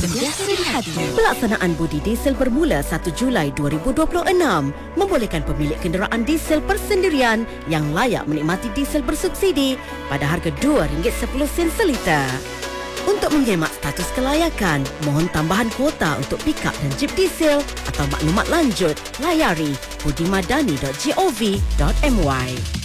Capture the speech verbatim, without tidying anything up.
sentiasa di hati. Pelaksanaan budi diesel bermula satu Julai dua ribu dua puluh enam membolehkan pemilik kenderaan diesel persendirian yang layak menikmati diesel bersubsidi pada harga dua ringgit sepuluh sen seliter. Untuk mengemak status kelayakan, mohon tambahan kuota untuk pick-up dan jeep diesel atau maklumat lanjut, layari budimadani dot gov dot my.